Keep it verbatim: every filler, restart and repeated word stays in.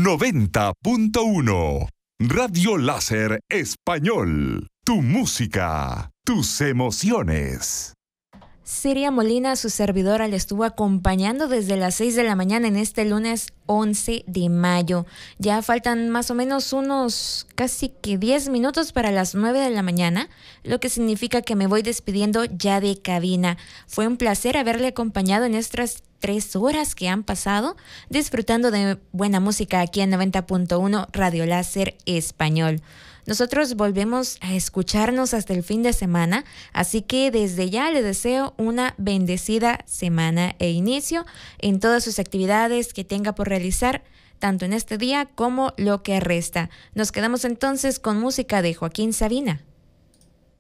noventa punto uno. Radio Láser Español. Tu música, tus emociones. Siria Molina, su servidora, le estuvo acompañando desde las seis de la mañana en este lunes once de mayo. Ya faltan más o menos unos casi que diez minutos para las nueve de la mañana, lo que significa que me voy despidiendo ya de cabina. Fue un placer haberle acompañado en estas tres horas que han pasado, disfrutando de buena música aquí en noventa punto uno Radio Láser Español. Nosotros volvemos a escucharnos hasta el fin de semana, así que desde ya le deseo una bendecida semana e inicio en todas sus actividades que tenga por realizar, tanto en este día como lo que resta. Nos quedamos entonces con música de Joaquín Sabina.